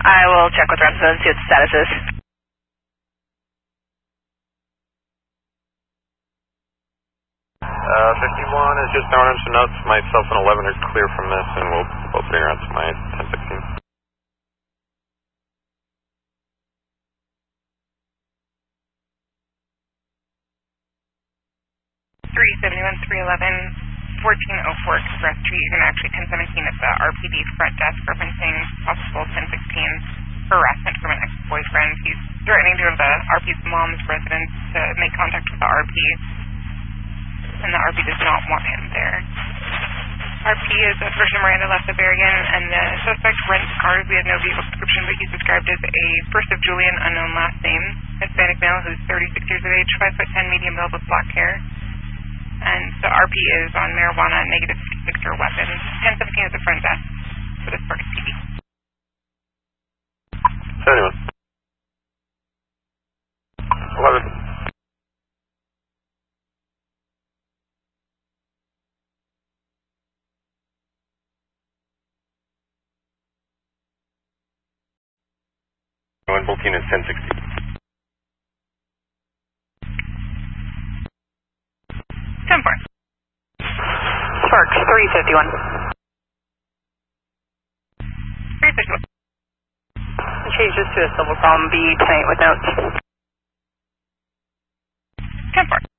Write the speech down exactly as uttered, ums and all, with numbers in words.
I will check with Remsen and see what the status is. Uh, fifty-one is just throwing him some notes. Myself and eleven are clear from this, and we'll both be around to my ten sixteen. three seventy-one, three eleven, fourteen oh four Express Street. You're going to actually ten seventeen at the R P D front desk referencing possible ten sixteen harassment from an ex-boyfriend. He's threatening to go to the R P's mom's residence to make contact with the R P, and the R P does not want him there. R P is a First Miranda Lasabarian, and the suspect rents cars. We have no vehicle description, but he's described as a first of Julian, unknown last name, Hispanic male who's thirty-six years of age, five foot ten, medium build with black hair. And the R P is on marijuana, negative six or weapons. ten seventeen at the front desk for the Sparks P D. seventy-one. eleven. One fourteen is ten sixty. ten four. Sparks, three fifty-one. three fifty-one. Changes to a civil column B tonight with notes. ten four.